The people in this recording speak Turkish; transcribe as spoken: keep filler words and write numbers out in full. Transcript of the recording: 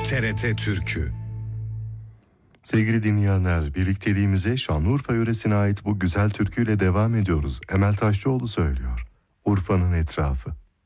T R T Türkü. Sevgili dinleyenler, birlikteliğimize Şanlıurfa yöresine ait bu güzel türküyle devam ediyoruz. Emel Taşçıoğlu söylüyor. Urfa'nın etrafı.